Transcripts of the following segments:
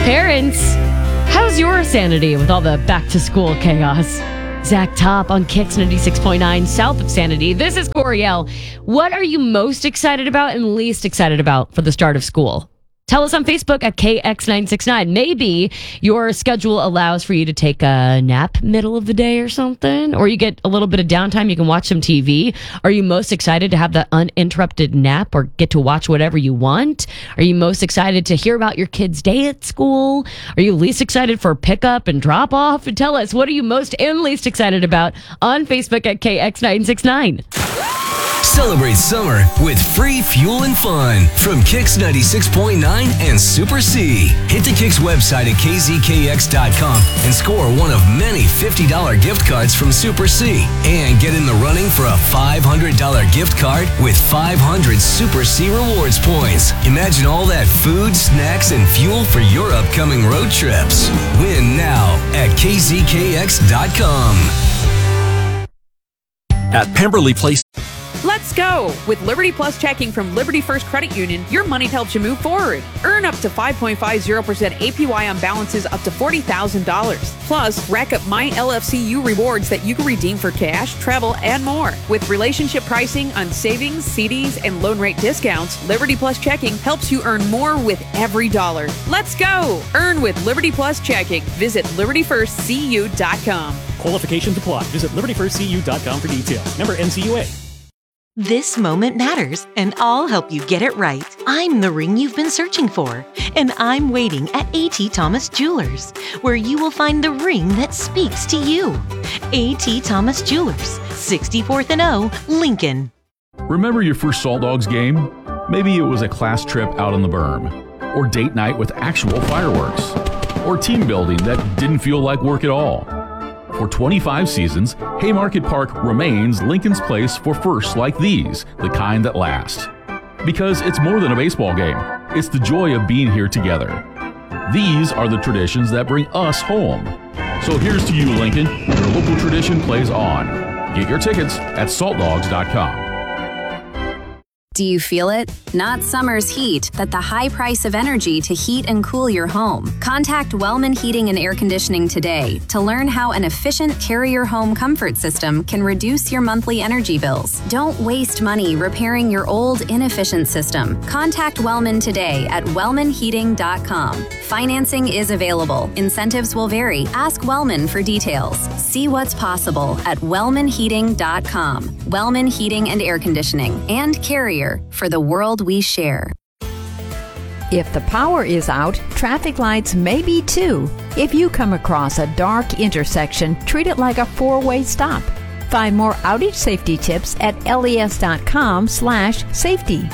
Parents, how's your sanity with all the back-to-school chaos? Zach Top on Kicks 96.9, south of Sanity. This is Coriel. What are you most excited about and least excited about for the start of school? Tell us on Facebook at KX969. Maybe your schedule allows for you to take a nap middle of the day or something, or you get a little bit of downtime. You can watch some TV. Are you most excited to have that uninterrupted nap or get to watch whatever you want? Are you most excited to hear about your kid's day at school? Are you least excited for pickup and drop off? And tell us, what are you most and least excited about on Facebook at KX969. Celebrate summer with free fuel and fun from Kicks 96.9 and Super C. Hit the Kicks website at kzkx.com and score one of many $50 gift cards from Super C. And get in the running for a $500 gift card with 500 Super C rewards points. Imagine all that food, snacks, and fuel for your upcoming road trips. Win now at kzkx.com. At Pemberley Place. Let's go! With Liberty Plus checking from Liberty First Credit Union, your money helps you move forward. Earn up to 5.50% APY on balances up to $40,000. Plus, rack up My LFCU rewards that you can redeem for cash, travel, and more. With relationship pricing on savings, CDs, and loan rate discounts, Liberty Plus checking helps you earn more with every dollar. Let's go! Earn with Liberty Plus checking. Visit LibertyFirstCU.com. Qualifications apply. Visit LibertyFirstCU.com for details. Member NCUA. This moment matters, and I'll help you get it right. I'm the ring you've been searching for, and I'm waiting at A.T. Thomas Jewelers, where you will find the ring that speaks to you. A.T. Thomas Jewelers, 64th and O, Lincoln. Remember your first Salt Dogs game? Maybe it was a class trip out on the berm, or date night with actual fireworks, or team building that didn't feel like work at all. For 25 seasons, Haymarket Park remains Lincoln's place for firsts like these, the kind that last. Because it's more than a baseball game, it's the joy of being here together. These are the traditions that bring us home. So here's to you, Lincoln, your local tradition plays on. Get your tickets at saltdogs.com. Do you feel it? Not summer's heat, but the high price of energy to heat and cool your home. Contact Wellman Heating and Air Conditioning today to learn how an efficient Carrier home comfort system can reduce your monthly energy bills. Don't waste money repairing your old, inefficient system. Contact Wellman today at wellmanheating.com. Financing is available. Incentives will vary. Ask Wellman for details. See what's possible at wellmanheating.com. Wellman Heating and Air Conditioning and Carrier, for the world we share. If the power is out, traffic lights may be too. If you come across a dark intersection, treat it like a four-way stop. Find more outage safety tips at les.com/safety.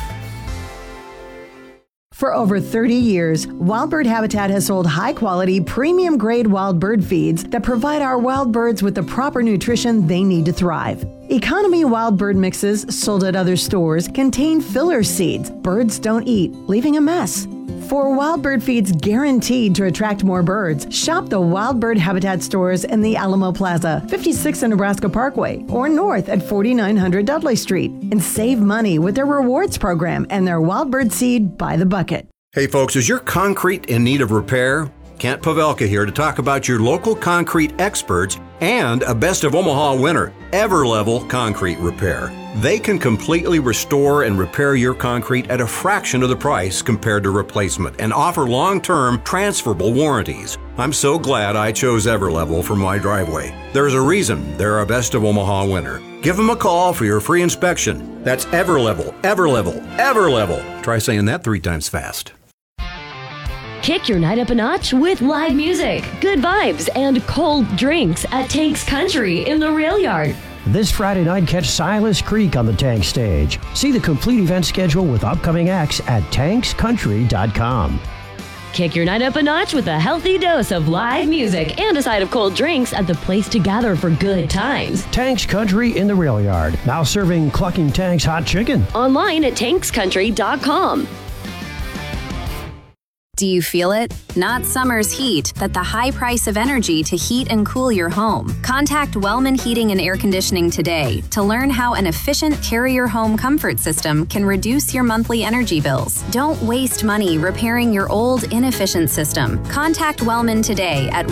For over 30 years, Wild Bird Habitat has sold high-quality, premium-grade wild bird feeds that provide our wild birds with the proper nutrition they need to thrive. Economy wild bird mixes sold at other stores contain filler seeds birds don't eat, leaving a mess. For wild bird feeds guaranteed to attract more birds, shop the Wild Bird Habitat stores in the Alamo Plaza, 56 and Nebraska Parkway, or north at 4900 Dudley Street, and save money with their rewards program and their wild bird seed by the bucket. Hey folks, is your concrete in need of repair? Kent Pavelka here to talk about your local concrete experts and a Best of Omaha winner, Everlevel Concrete Repair. They can completely restore and repair your concrete at a fraction of the price compared to replacement and offer long-term transferable warranties. I'm so glad I chose Everlevel for my driveway. There's a reason they're a Best of Omaha winner. Give them a call for your free inspection. That's Everlevel, Everlevel, Everlevel. Try saying that 3 times fast. Kick your night up a notch with live music, good vibes, and cold drinks at Tanks Country in the Rail Yard. This Friday night, catch Silas Creek on the Tank stage. See the complete event schedule with upcoming acts at tankscountry.com. Kick your night up a notch with a healthy dose of live music and a side of cold drinks at the place to gather for good times. Tanks Country in the Rail Yard, now serving Clucking Tanks hot chicken. Online at tankscountry.com. Do you feel it? Not summer's heat, but the high price of energy to heat and cool your home. Contact Wellman Heating and Air Conditioning today to learn how an efficient Carrier Home comfort system can reduce your monthly energy bills. Don't waste money repairing your old, inefficient system. Contact Wellman today at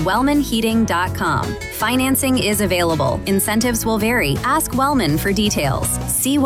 wellmanheating.com. Financing is available. Incentives will vary. Ask Wellman for details. See